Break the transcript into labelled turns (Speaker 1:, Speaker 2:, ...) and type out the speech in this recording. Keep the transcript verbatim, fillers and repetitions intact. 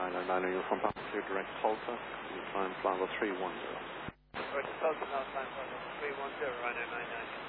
Speaker 1: nine nine, you're from Papa two, direct Tulsa. You try and fly the three one zero.
Speaker 2: Direct Tulsa, now flying Tulsa three one zero, Rhino nine nine.